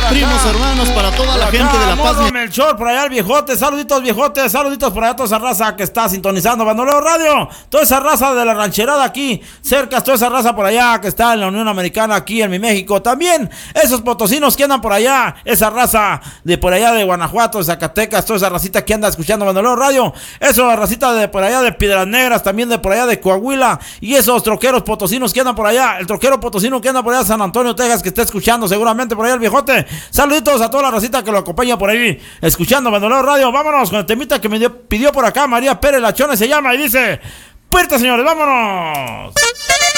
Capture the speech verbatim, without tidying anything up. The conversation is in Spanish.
primos, hermanos, para toda la Por gente acá, de La Paz. Modo Melchor, por allá el viejote, saluditos viejotes, saluditos por allá a toda esa raza que está sintonizando Bandolero Radio, toda esa raza de la rancherada aquí, cerca, toda esa raza por allá que está en la Unión Americana, aquí en mi México, también esos potosinos que andan por allá, esa raza de por allá de Guanajuato, de Zacatecas, toda esa racita que anda escuchando Bandolero Radio, esa racita de por allá de Piedras Negras, también de por allá de Coahuila, y esos troqueros potosinos que andan por allá, el troquero potosino que anda por allá de San Antonio, Texas, que está escuchando seguramente por allá el viejote, saluditos a toda la racita que lo acompaña por ahí, escuchando Bandolero Radio. Vámonos con el temita que me dio, pidió por acá María Pérez Lachones, se llama y dice: puerta, señores, vámonos.